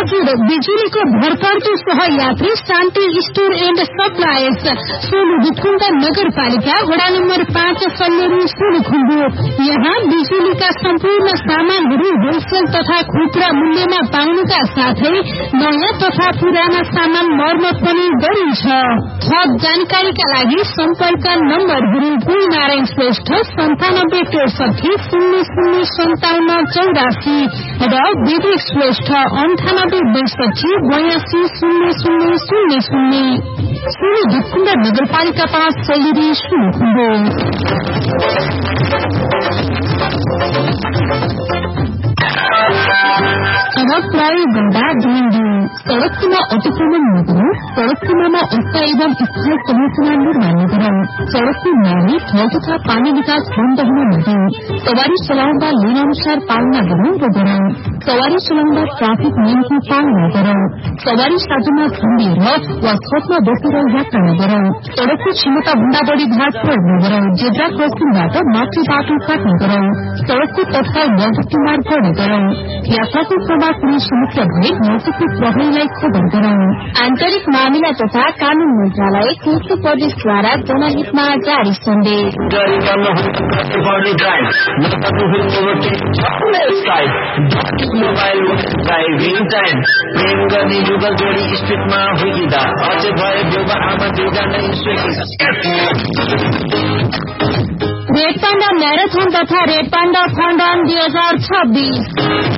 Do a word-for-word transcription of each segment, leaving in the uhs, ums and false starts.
हजुर, बिजुलीको भरपर्दो सहयात्री शान्ति स्टोर एण्ड सप्लायर्स, सोलु दुखुण्ड नगरपालिका, वडा नम्बर पाँच, सल्लेरी, सोलुखुम्बु। यहाँ बिजुलीका सम्पूर्ण सामानहरू होलसेल तथा खुद्रा मूल्यमा पाउनुका साथै नयाँ तथा पुराना सामान मर्मत पनि गरिन्छ। थप जानकारीका लागि सम्पर्क नम्बरहरू गुणनारायण श्रेष्ठ सन्तानब्बे त्रिसठी शून्य शून्य सन्ताउन्न चौरासी र विवेक श्रेष्ठ अन्ठानब्बे बैसठी बयासी शून्य शून्य शून्य शून्य। सोलु दुखुण्ड नगरपालिका पाँच, सल्लेरी, सोलुखुम्बु। सड़क प्रयोग गर्दा ध्यान दिनु। सड़क सीमा अतिक्रमण नगर्नु। सड़क सीमामा अस्त एवं स्थायी संरचना निर्माण नगरौं। सड़कको नाली, ठाउँ तथा पानी निकास बन्द हुन नदिऊ। सवारी चलाउँदा लेन अनुसार पालना गरौं र गरौं। सवारी चलाउँदा ट्राफिक नियमको पालना गरौं। सवारी साधनमा झुन्डिएर वा छतमा बसेर यात्रा नगरौं। सड़कको क्षमता भन्दा बढ़ी भार प्रयोग नगरौं। जेब्रा क्रसिङबाट माथि बाटो काट्न गरौं। सड़कको तत्काल मजबुती मार्ग गर्न गरौं। यात्राको क्रममा कुनै समस्या भए नजिकको प्रहरीलाई खबर गरौं। आन्तरिक मामिला तथा कानून मन्त्रालय, तेस्रो प्रदेशद्वारा जनहितमा जारी सन्देश। मोबाइल ड्राइभिङ टाइम प्रेम गर्ने युगल जोडी स्ट्रिटमा हुइदा अझै भए बुबा आमा दुईजना रेड पाण्डा म्याराथन तथा रेड पाण्डा फन्डान दुई हजार छब्बीस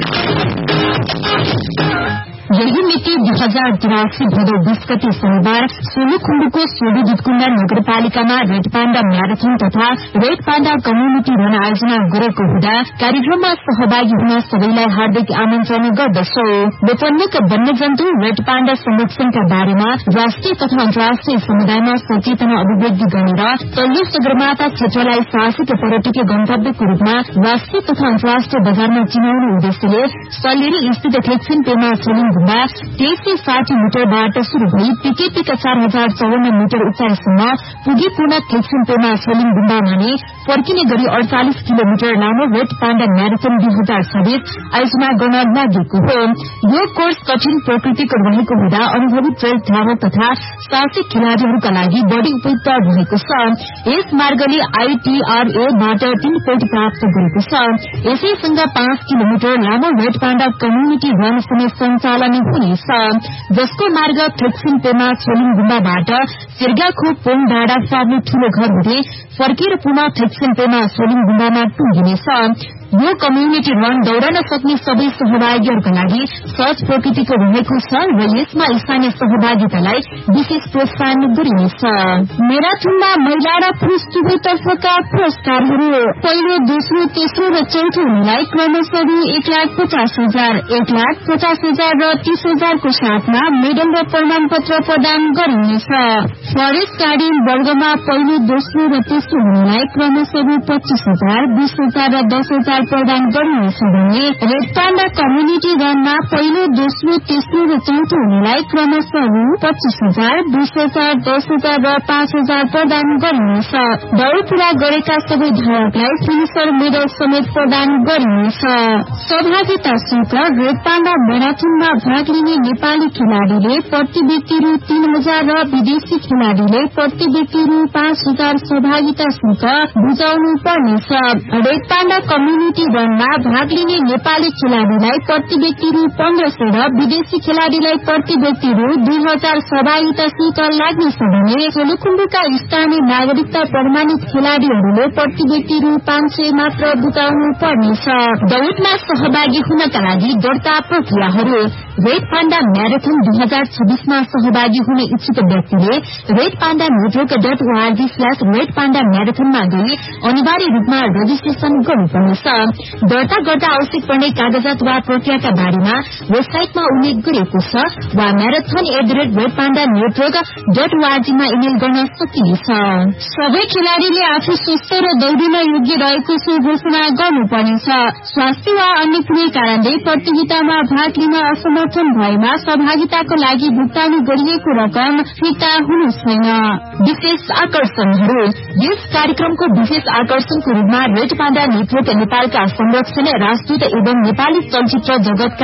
यही मिति दुई हजार तिरासी भदौ बीस गते शनिबार सोलुखुम्बुको सोलु दुधकुण्ड नगरपालिकामा रेड पाण्डा म्याराथन तथा रेड पाण्डा कम्युनिटी रन आयोजना गरेको हुँदा कार्यक्रममा सहभागी हुन सबैलाई हार्दिक आमन्त्रण गर्दछौ। वन्यक वन्यजन्तु रेड पाण्डा संरक्षणका बारेमा राष्ट्रिय तथा अन्तर्राष्ट्रिय समुदायमा सचेतना अभिव्यक्ति गर्ने र तल्लो सगरमाथा क्षेत्रलाई साहसिक पर्यटकीय गन्तव्यको रूपमा राष्ट्रिय तथा अन्तर्राष्ट्रिय बजारमा चिनाउने उद्देश्यले सल्लेरी स्थित ठेक्सिन पेमा सोलिङ तेइस सय साठी मिटरबाट शुरू भई पिकेपीका चार हजार चौवन्न मिटर उचाइसम्म पुगी पूर्ण ठेक्सिन पेमा सोलिङ गुम्बामा नै फर्किने गरी अडचालिस किलोमिटर लामो रेड पाण्डा म्याराथन दुई हजार छब्बीस आयोजना गर्न लागेको हो। यो कोर्स कठिन प्रकृतिको रहेको हुँदा अनुभवी ट्रेल धावक तथा साहसिक खेलाड़ीहरूका लागि बढ़ी उपयुक्त रहेको छ। यस मार्गले आईटीआरएबाट तीन पोइन्ट प्राप्त गरेको छ। यसैसँग पाँच किलोमिटर लामो रेड पाण्डा कम्युनिटी रन समेत सञ्चालन हुनेछ, जसको मार्ग ठेक्सिन पेमा सोलिङ गुम्बाबाट सिर्गाखोप पोङ डाँडा फार्ने ठूलो घर हुँदै फर्केर पुनः ठेक्सिन पेमा सोलिङ गुम्बामा टुङ्गिनेछ। यो कम्युनिटी रन दौड़न सक्ने सबै सहभागीहरूका लागि सहज प्रकृतिको रहेको छ र यसमा स्थानीय सहभागितालाई विशेष प्रोत्साहन गरिनेछ। म्याराथनमा महिला र पुरूष दुवैतर्फका पुरस्कारहरू पहिलो, दोस्रो, तेस्रो र चौथो हुनेलाई क्रमशः एक लाख पचास हजार, एक लाख पचास हजार र तीस हजारको साथमा मेडल र प्रमाण पत्र प्रदान गरिनेछ। फरेस्ट गार्डियन वर्गमा पहिलो, दोस्रो र तेस्रो हुनेलाई क्रमशः पच्चीस हजार, बीस हजार र दस हजार प्रदान गरिनेछ भने रेड पाण्डा कम्युनिटी रनमा पहिलो, दोस्रो, तेस्रो र चौथो हुनेलाई क्रमशः पच्चीस हजार, बीस हजार, दस हजार र पाँच हजार प्रदान गरिनेछ। दौड़ पूरा गरेका सबै धावकलाई फिनिशर मेडल समेत प्रदान गरिनेछ। सहभागिता शुल्क रेड पाण्डा म्याराथनमा भाग लिने नेपाली खेलाड़ीले प्रति व्यक्ति रु तीन हजार र विदेशी खेलाड़ीले प्रति व्यक्ति रु पाँच हजार सहभागिता शुल्क बुझाउनु पर्नेछ। रेड पाण्डा कम्युनिटी रनमा भाग लिने नेपाली खेलाड़ीलाई प्रति व्यक्ति रु पन्ध्र सय र विदेशी खेलाड़ीलाई प्रति व्यक्ति रु दुई हजार सहभागिता शुल्क लाग्नेछ भने सोलुखुम्बुका स्थानीय नागरिकता प्रमाणित खेलाड़ीहरूले प्रति व्यक्ति रु पाँच सय मात्र बुझाउनु पर्नेछ। दौड़मा सहभागी हुनका लागि दर्ता प्रक्रियाहरू रेड पाण्डा म्याराथन दुई हजार छब्बीसमा सहभागी हुने इच्छुक व्यक्तिले red panda network dot ORG slash red panda म्याराथनमा गई अनिवार्य रूपमा रजिस्ट्रेशन गर्नुपर्नेछ। दर्ता गर्दा आवश्यक पर्ने कागजात वा प्रक्रियाका बारेमा वेबसाइटमा उल्लेख गरिएको छ वा marathon at the rate red panda network dot ओआरजीमा email गर्न सकिनेछ। सबै खेलाड़ीले आफू स्वस्थ र दौडिन योग्य रहेको सो घोषणा गर्नुपर्नेछ। स्वास्थ्य वा अन्य कुनै कारणले प्रतियोगितामा भाग लिन असमर्थन भएमा सहभागिताको लागि भुक्तानी गरिएको रकम फिर्ता हुनु छैन। विशेष आकर्षणहरू यस कार्यक्रमको विशेष आकर्षणको रूपमा रेड पाण्डा नेटवर्क नेपालका संरक्षण राजदूत एवं नेपाली चलचित्र जगतका